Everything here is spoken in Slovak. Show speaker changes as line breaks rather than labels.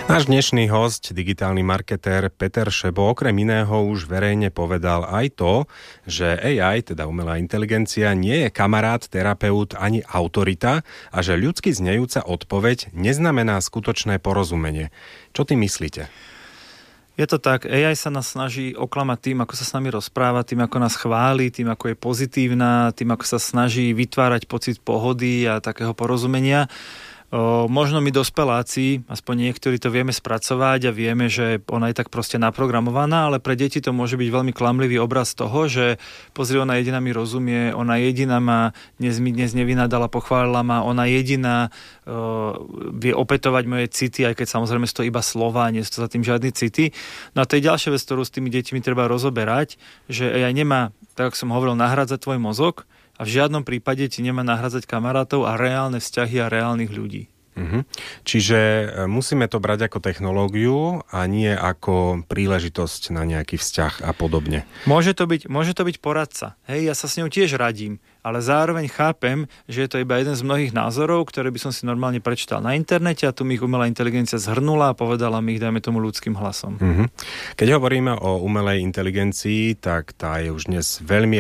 Náš dnešný hosť, digitálny marketér Peter Šebo, okrem iného už verejne povedal aj to, že AI, teda umelá inteligencia, nie je kamarát, terapeut ani autorita a že ľudsky znejúca odpoveď neznamená skutočné porozumenie. Čo ty myslíte?
Je to tak, AI sa nás snaží oklamať tým, ako sa s nami rozpráva, tým, ako nás chváli, tým, ako je pozitívna, tým, ako sa snaží vytvárať pocit pohody a takého porozumenia. Možno my dospeláci, aspoň niektorí to vieme spracovať a vieme, že ona je tak proste naprogramovaná, ale pre deti to môže byť veľmi klamlivý obraz toho, že pozri, ona jediná mi rozumie, ona jediná ma dnes nevynadala, pochválila ma, ona jediná vie opätovať moje city, aj keď samozrejme sú to iba slova, nie sú to za tým žiadne city. No a to je ďalšia vec, ktorú s tými deťmi treba rozoberať, že AI nemá, tak ako som hovoril, nahrádzať tvoj mozog, a v žiadnom prípade ti nemá nahrádzať kamarátov a reálne vzťahy a reálnych ľudí.
Čiže musíme to brať ako technológiu a nie ako príležitosť na nejaký vzťah a podobne.
Môže to byť poradca. Hej, ja sa s ňou tiež radím, ale zároveň chápem, že je to iba jeden z mnohých názorov, ktoré by som si normálne prečítal na internete a tu mi ich umelá inteligencia zhrnula a povedala mi ich, dajme tomu, ľudským hlasom.
Keď hovoríme o umelej inteligencii, tak tá je už dnes veľmi